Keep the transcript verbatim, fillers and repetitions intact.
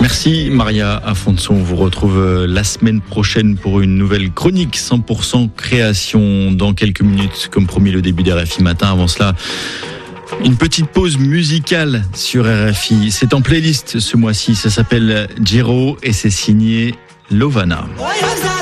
Merci Maria Afonso. On vous retrouve la semaine prochaine pour une nouvelle chronique cent pour cent création dans quelques minutes, comme promis le début d'R F I Matin. Avant cela, une petite pause musicale sur R F I. C'est en playlist ce mois-ci, ça s'appelle Jero et c'est signé Lovana.